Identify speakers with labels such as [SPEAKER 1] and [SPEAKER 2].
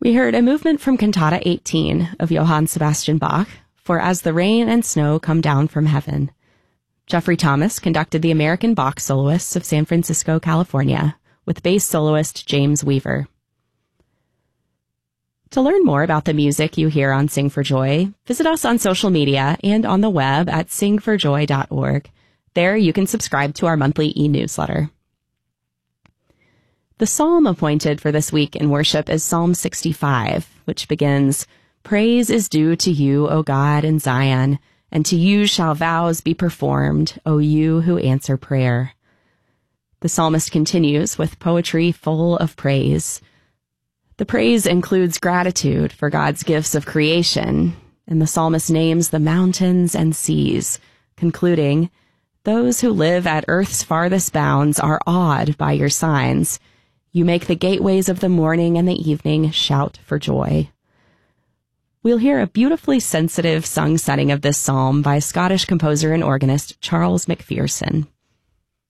[SPEAKER 1] We heard a movement from Cantata 18 of Johann Sebastian Bach, For As the Rain and Snow Come Down from Heaven. Jeffrey Thomas conducted the American Bach Soloists of San Francisco, California, with bass soloist James Weaver. To learn more about the music you hear on Sing for Joy, visit us on social media and on the web at singforjoy.org. There you can subscribe to our monthly e-newsletter. The psalm appointed for this week in worship is Psalm 65, which begins, Praise is due to you, O God, in Zion, and to you shall vows be performed, O you who answer prayer. The psalmist continues with poetry full of praise. The praise includes gratitude for God's gifts of creation, and the psalmist names the mountains and seas, concluding, Those who live at earth's farthest bounds are awed by your signs. You make the gateways of the morning and the evening shout for joy. We'll hear a beautifully sensitive sung setting of this psalm by Scottish composer and organist Charles McPherson.